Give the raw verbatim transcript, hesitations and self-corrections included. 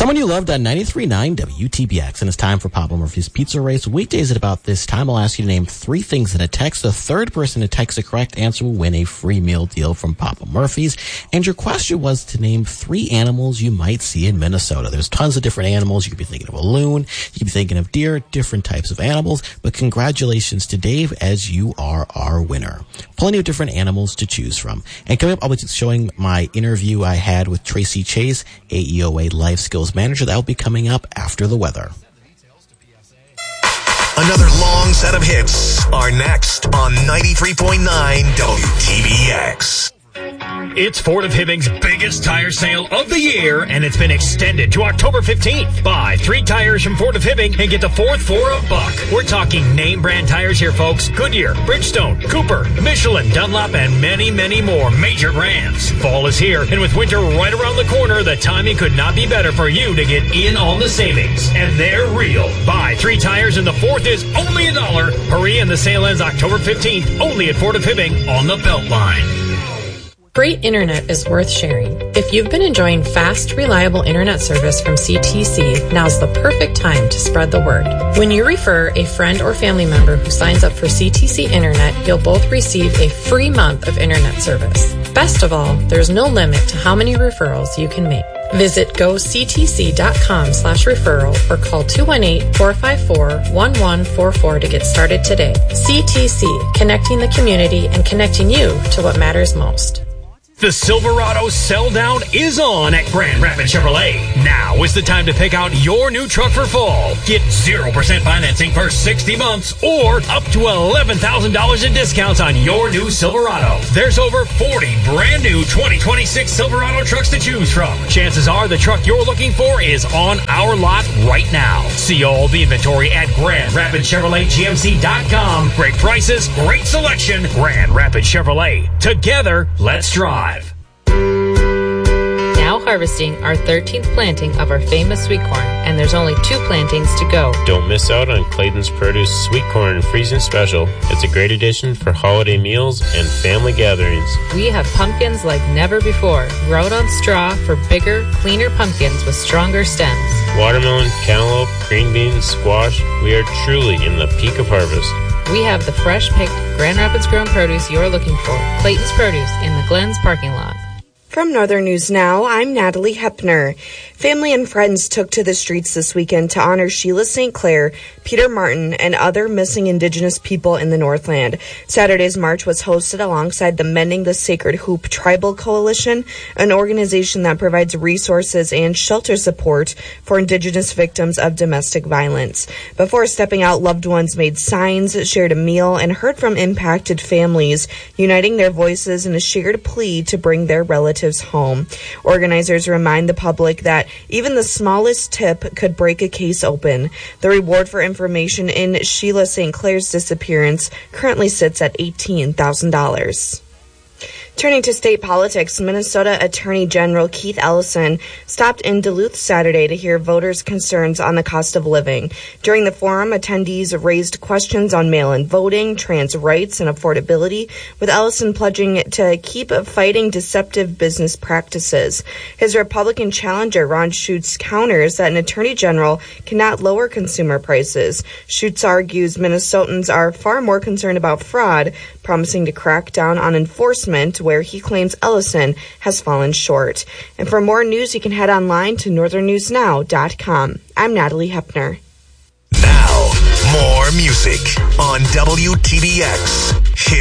Someone you loved on ninety-three point nine W T B X, and it's time for Papa Murphy's Pizza Race. Weekdays at about this time, I'll ask you to name three things in a text. The third person to text the correct answer will win a free meal deal from Papa Murphy's. And your question was to name three animals you might see in Minnesota. There's tons of different animals. You could be thinking of a loon. You could be thinking of deer, different types of animals. But congratulations to Dave, as you are our winner. Plenty of different animals to choose from. And coming up, I'll be showing my interview I had with Tracy Chase, A E O A Life Skills Manager. That will be coming up after the weather. Another long set of hits are next on ninety-three point nine W T B X. It's Ford of Hibbing's biggest tire sale of the year, and it's been extended to October fifteenth. Buy three tires from Ford of Hibbing and get the fourth for a buck. We're talking name brand tires here, folks. Goodyear, Bridgestone, Cooper, Michelin, Dunlop, and many, many more major brands. Fall is here, and with winter right around the corner, the timing could not be better for you to get in on the savings. And they're real. Buy three tires and the fourth is only a dollar. Hurry, and the sale ends October fifteenth, only at Ford of Hibbing on the Beltline. Great internet is worth sharing. If you've been enjoying fast, reliable internet service from C T C, now's the perfect time to spread the word. When you refer a friend or family member who signs up for C T C Internet, you'll both receive a free month of internet service. Best of all, there's no limit to how many referrals you can make. Visit goctc.com slash referral or call two one eight, four five four, one one four four to get started today. C T C, connecting the community and connecting you to what matters most. The Silverado Sell Down is on at Grand Rapids Chevrolet. Now is the time to pick out your new truck for fall. Get zero percent financing for sixty months or up to eleven thousand dollars in discounts on your new Silverado. There's over forty brand new twenty twenty-six Silverado trucks to choose from. Chances are the truck you're looking for is on our lot right now. See all the inventory at Grand Rapids Chevrolet G M C dot com. Great prices, great selection. Grand Rapids Chevrolet. Together, let's drive. Now harvesting our thirteenth planting of our famous sweet corn, and there's only two plantings to go. Don't miss out on Clayton's Produce Sweet Corn Freezing Special. It's a great addition for holiday meals and family gatherings. We have pumpkins like never before, grown on straw for bigger, cleaner pumpkins with stronger stems. Watermelon, cantaloupe, green beans, squash, we are truly in the peak of harvest. We have the fresh-picked Grand Rapids grown produce you're looking for. Clayton's Produce in the Glens parking lot. From Northern News Now, I'm Natalie Hepner. Family and friends took to the streets this weekend to honor Sheila Saint Clair, Peter Martin, and other missing Indigenous people in the Northland. Saturday's march was hosted alongside the Mending the Sacred Hoop Tribal Coalition, an organization that provides resources and shelter support for Indigenous victims of domestic violence. Before stepping out, loved ones made signs, shared a meal, and heard from impacted families, uniting their voices in a shared plea to bring their relatives home. Organizers remind the public that even the smallest tip could break a case open. The reward for information in Sheila Saint Clair's disappearance currently sits at eighteen thousand dollars. Turning to state politics, Minnesota Attorney General Keith Ellison stopped in Duluth Saturday to hear voters' concerns on the cost of living. During the forum, attendees raised questions on mail-in voting, trans rights, and affordability, with Ellison pledging to keep fighting deceptive business practices. His Republican challenger, Ron Schutz, counters that an attorney general cannot lower consumer prices. Schutz argues Minnesotans are far more concerned about fraud, promising to crack down on enforcement, where he claims Ellison has fallen short. And for more news, you can head online to northern news now dot com. I'm Natalie Hepner. Now, more music on W T B X.